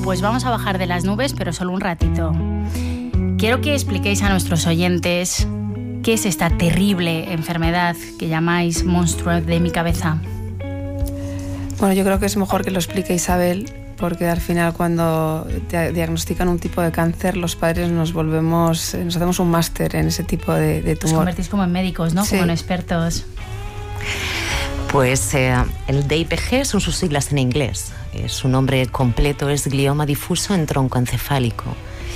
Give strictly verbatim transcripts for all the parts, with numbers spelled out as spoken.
pues vamos a bajar de las nubes, pero solo un ratito. Quiero que expliquéis a nuestros oyentes qué es esta terrible enfermedad que llamáis monstruo de mi cabeza. Bueno, yo creo que es mejor que lo explique Isabel, porque al final cuando te diagnostican un tipo de cáncer, los padres nos volvemos, nos hacemos un máster en ese tipo de, de tumor. Os convertís como en médicos, ¿no? Sí. Como en expertos. Pues eh, el D I P G son sus siglas en inglés. Eh, su nombre completo es glioma difuso en tronco encefálico.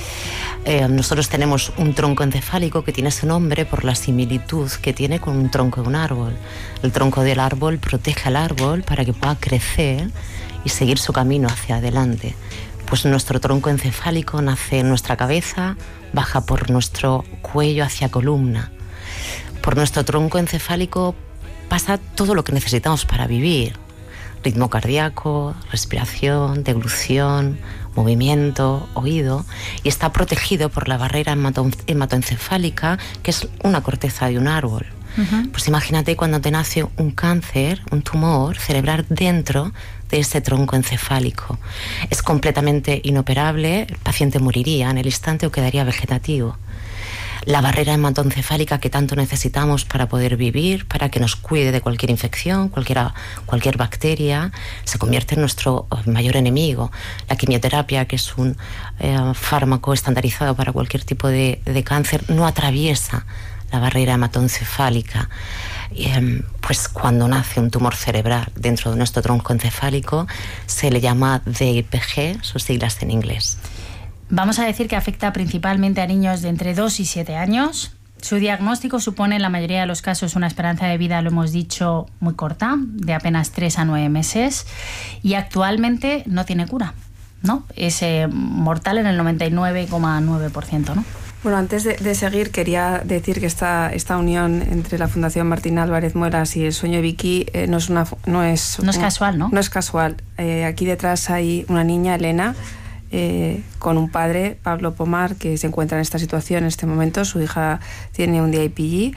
Eh, nosotros tenemos un tronco encefálico que tiene ese nombre por la similitud que tiene con un tronco de un árbol. El tronco del árbol protege al árbol para que pueda crecer y seguir su camino hacia adelante. Pues nuestro tronco encefálico nace en nuestra cabeza, baja por nuestro cuello hacia columna. Por nuestro tronco encefálico pasa todo lo que necesitamos para vivir: ritmo cardíaco, respiración, deglución, movimiento, oído, y está protegido por la barrera hemato- hematoencefálica, que es una corteza de un árbol. Uh-huh. Pues imagínate cuando te nace un cáncer, un tumor cerebral dentro de ese tronco encefálico. Es completamente inoperable, el paciente moriría en el instante o quedaría vegetativo. La barrera hematoencefálica que tanto necesitamos para poder vivir, para que nos cuide de cualquier infección, cualquier, cualquier bacteria, se convierte en nuestro mayor enemigo. La quimioterapia, que es un eh, fármaco estandarizado para cualquier tipo de, de cáncer, no atraviesa la barrera hematoencefálica. Eh, pues cuando nace un tumor cerebral dentro de nuestro tronco encefálico, se le llama D I P G, sus siglas en inglés. Vamos a decir que afecta principalmente a niños de entre dos y siete años. Su diagnóstico supone en la mayoría de los casos una esperanza de vida, lo hemos dicho, muy corta, de apenas tres a nueve meses, y actualmente no tiene cura, ¿no? Es eh, mortal en el noventa y nueve coma nueve por ciento, ¿no? Bueno, antes de, de seguir, quería decir que esta, esta unión entre la Fundación Martín Álvarez Muelas y El Sueño de Vicky eh, no es una no es, no es casual, ¿no? No es casual. Eh, aquí detrás hay una niña, Elena, Eh, con un padre, Pablo Pomar, que se encuentra en esta situación en este momento. Su hija tiene un D I P G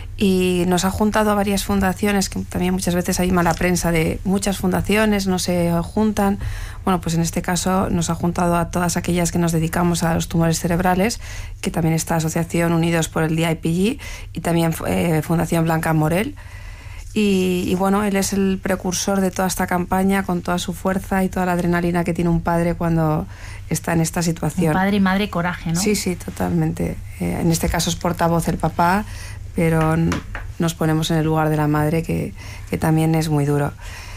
y nos ha juntado a varias fundaciones, que también muchas veces hay mala prensa de muchas fundaciones, no se juntan. Bueno, pues en este caso nos ha juntado a todas aquellas que nos dedicamos a los tumores cerebrales, que también está Asociación Unidos por el D I P G y también eh, Fundación Blanca Morel. Y, y bueno, él es el precursor de toda esta campaña, con toda su fuerza y toda la adrenalina que tiene un padre cuando está en esta situación. Un padre y madre coraje, ¿no? Sí, sí, totalmente. Eh, en este caso es portavoz el papá, pero nos ponemos en el lugar de la madre, que, que también es muy duro.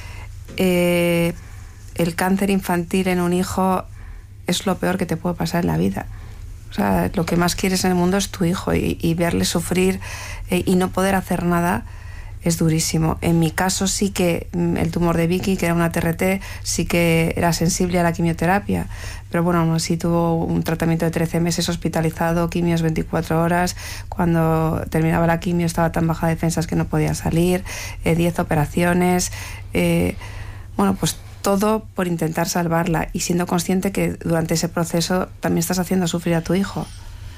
Eh, el cáncer infantil en un hijo es lo peor que te puede pasar en la vida. O sea, lo que más quieres en el mundo es tu hijo, y, y verle sufrir eh, y no poder hacer nada es durísimo. En mi caso sí que el tumor de Vicky, que era una T R T, sí que era sensible a la quimioterapia, pero bueno, aún así tuvo un tratamiento de trece meses hospitalizado, quimios veinticuatro horas, cuando terminaba la quimio estaba tan baja de defensas que no podía salir, eh, diez operaciones, eh, bueno, pues todo por intentar salvarla, y siendo consciente que durante ese proceso también estás haciendo sufrir a tu hijo.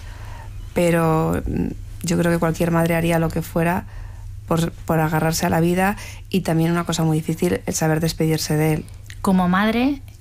Pero yo creo que cualquier madre haría lo que fuera Por, por agarrarse a la vida, y también una cosa muy difícil, el saber despedirse de él. Como madre,